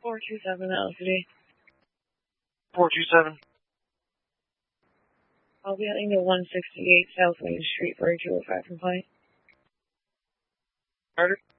427 LCD. 427. I'll be heading to 168 South Main Street for a 205 complaint. Murder?